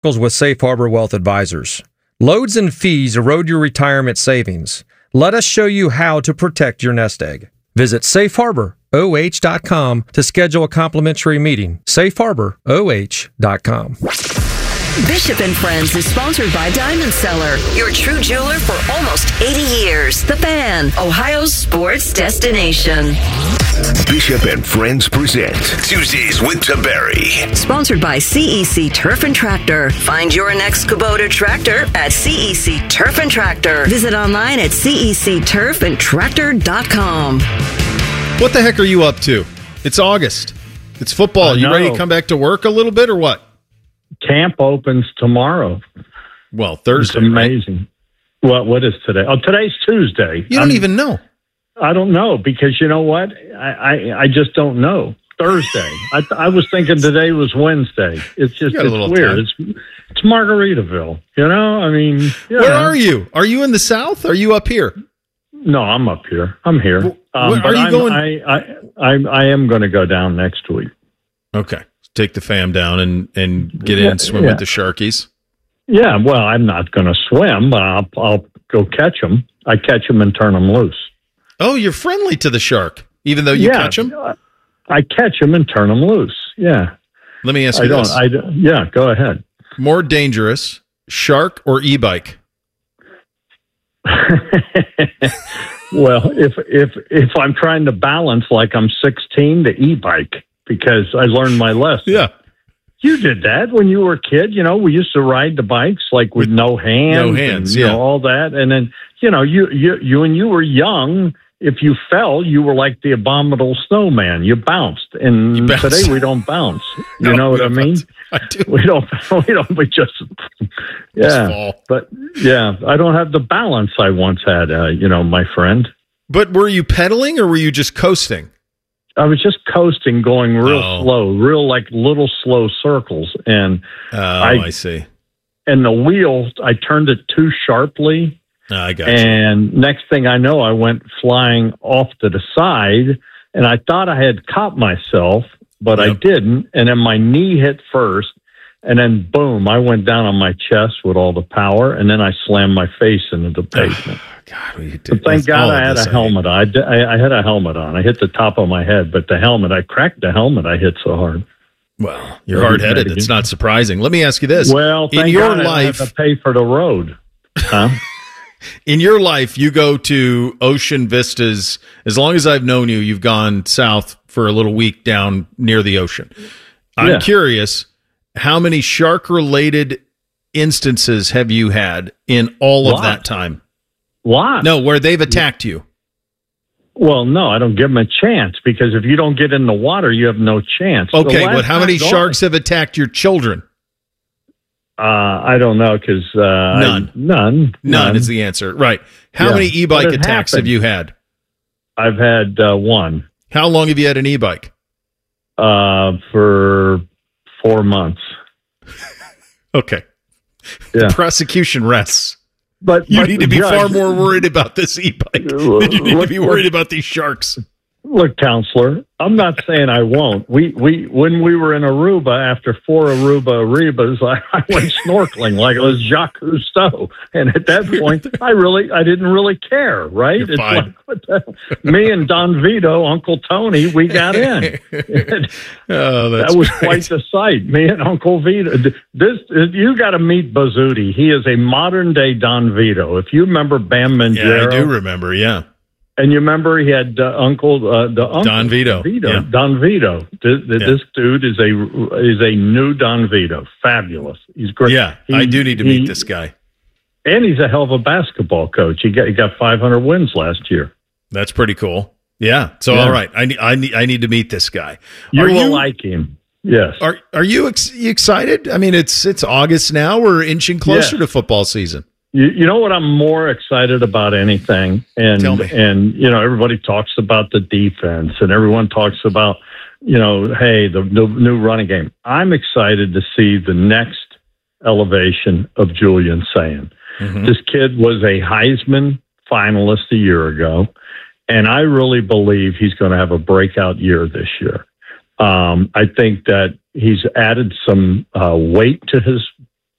with Safe Harbor Wealth Advisors. Loads and fees erode your retirement savings. Let us show you how to protect your nest egg. Visit safeharboroh.com to schedule a complimentary meeting. safeharboroh.com. Bishop and Friends is sponsored by Diamond Seller, your true jeweler for almost 80 years. The Fan, Ohio's sports destination. Bishop and Friends present Tuesdays with Taberi. Sponsored by CEC Turf and Tractor. Find your next Kubota tractor at CEC Turf and Tractor. Visit online at cecturfandtractor.com. What the heck are you up to? It's August. It's football. You ready to come back to work a little bit or what? Camp opens tomorrow. Well, Thursday. It's amazing. Right? What is today? Oh, today's Tuesday. You don't even know. I don't know because you know what? I just don't know. Thursday. I was thinking today was Wednesday. It's just it's weird. It's Margaritaville. You know, I mean, where are you? Are you in the South? Are you up here? No, I'm up here. I'm here. Are you going? I am going to go down next week. Okay. Take the fam down and get in and swim with the Sharkies. Yeah, well, I'm not going to swim, but I'll go catch them. I catch them and turn them loose. Oh, you're friendly to the shark, even though you catch them? I catch them and turn them loose, yeah. Let me ask you this. Yeah, go ahead. More dangerous, shark or e-bike? Well, if I'm trying to balance like I'm 16, the e-bike. Because I learned my lesson. Yeah. You did that when you were a kid. You know, we used to ride the bikes like with no hands. No hands, and, you know, all that. And then, you know, you when you were young, if you fell, you were like the abominable snowman. You bounced. And today we don't bounce. You know what I mean? I do. We just fall. But yeah, I don't have the balance I once had, my friend. But were you pedaling or were you just coasting? I was just coasting, going real slow, real like little slow circles. And I see. And the wheel, I turned it too sharply. I got you. And next thing I know, I went flying off to the side. And I thought I had caught myself, but I didn't. And then my knee hit first. And then, boom, I went down on my chest with all the power. And then I slammed my face into the pavement. God, what you did. But thank God I had a helmet on. I had a helmet on. I hit the top of my head, but the helmet, I cracked the helmet. I hit so hard. Well, you're hard-headed. It's not surprising. Let me ask you this. Well, in your life, I have to pay for the road. Huh? In your life, you go to Ocean Vistas. As long as I've known you, you've gone south for a little week down near the ocean. I'm curious, how many shark-related instances have you had in all of that time? Lot. No, where they've attacked you. Well, no, I don't give them a chance because if you don't get in the water, you have no chance. Okay, but how many sharks have attacked your children? I don't know because None is the answer. Right. How many e-bike attacks have you had? I've had one. How long have you had an e-bike? For 4 months. Okay. The prosecution rests. But you need to be far more worried about this e-bike than you need to be worried about these sharks. Look, counselor, I'm not saying I won't. We when we were in Aruba, after 4 Arubas, I went snorkeling like it was Jacques Cousteau, and at that point, I didn't really care. Right? You're fine. Like, me and Don Vito, Uncle Tony, we got in. That was quite the sight. Me and Uncle Vito. You got to meet Bazzuti. He is a modern day Don Vito. If you remember Bam Margera, I do remember. Yeah. And you remember he had uncle Don Vito. Yeah. Don Vito. This dude is a new Don Vito. Fabulous. He's great. Yeah, I do need to meet this guy. And he's a hell of a basketball coach. He got 500 wins last year. That's pretty cool. Yeah. So all right, I need to meet this guy. You will like him. Yes. Are you excited? I mean, it's August now. We're inching closer to football season. You know what I'm more excited about anything? And Tell me. And everybody talks about the defense and everyone talks about, hey, the new running game. I'm excited to see the next elevation of Julian Sayin. Mm-hmm. This kid was a Heisman finalist a year ago, and I really believe he's going to have a breakout year this year. I think that he's added some weight to his